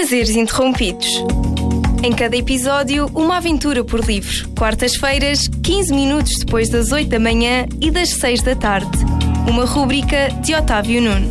Prazeres Interrompidos. Em cada episódio, uma aventura por livro. Quartas-feiras, 15 minutos depois das 8 da manhã e das 6 da tarde. Uma rúbrica de Otávio Nuno.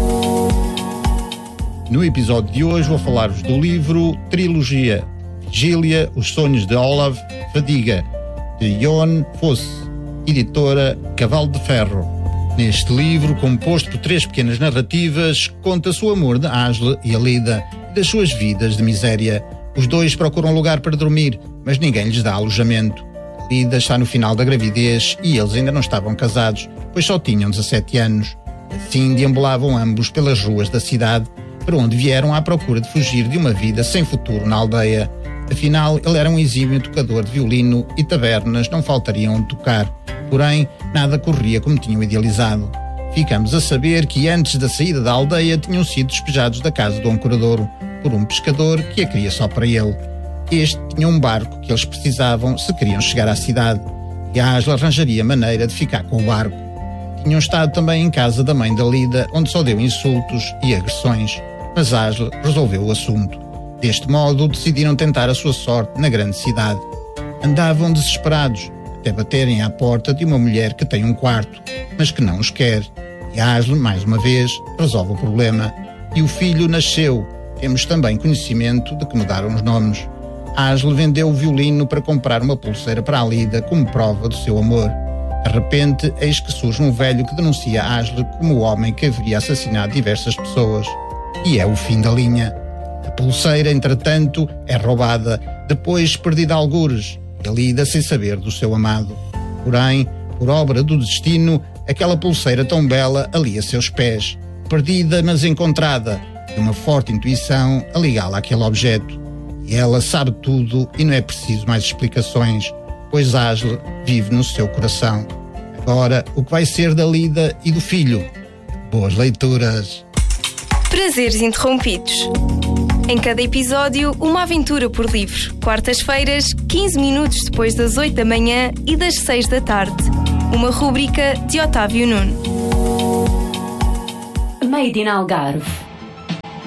No episódio de hoje vou falar-vos do livro Trilogia Vigília, Os Sonhos de Olav, Fadiga, de Jon Fosse, editora Cavalo de Ferro. Neste livro, composto por 3 pequenas narrativas, conta-se o amor de Asle e Alida e das suas vidas de miséria. Os dois procuram lugar para dormir, mas ninguém lhes dá alojamento. Alida está no final da gravidez e eles ainda não estavam casados, pois só tinham 17 anos. Assim deambulavam ambos pelas ruas da cidade, para onde vieram à procura de fugir de uma vida sem futuro na aldeia. Afinal, ele era um exímio tocador de violino e tabernas não faltariam onde tocar. Porém, nada corria como tinham idealizado. Ficamos a saber que antes da saída da aldeia tinham sido despejados da casa do ancoradouro por um pescador que a queria só para ele. Este tinha um barco que eles precisavam se queriam chegar à cidade, e a Asle arranjaria maneira de ficar com o barco. Tinham estado também em casa da mãe da Lida, onde só deu insultos e agressões, mas Asle resolveu o assunto. Deste modo, decidiram tentar a sua sorte na grande cidade. Andavam desesperados, até baterem à porta de uma mulher que tem um quarto, mas que não os quer. E Asle, mais uma vez, resolve o problema. E o filho nasceu. Temos também conhecimento de que mudaram os nomes. Asle vendeu o violino para comprar uma pulseira para a Lida como prova do seu amor. De repente, eis que surge um velho que denuncia Asle como o homem que haveria assassinado diversas pessoas. E é o fim da linha. A pulseira, entretanto, é roubada, depois perdida a algures, e a Lida sem saber do seu amado. Porém, por obra do destino, aquela pulseira tão bela ali a seus pés, perdida mas encontrada, e uma forte intuição a ligá-la àquele objeto. E ela sabe tudo e não é preciso mais explicações, pois Asle vive no seu coração. Agora, o que vai ser da Lida e do filho? Boas leituras! Prazeres Interrompidos. Em cada episódio, uma aventura por livro. Quartas-feiras, 15 minutos depois das 8 da manhã e das 6 da tarde. Uma rúbrica de Otávio Nuno. Made in Algarve.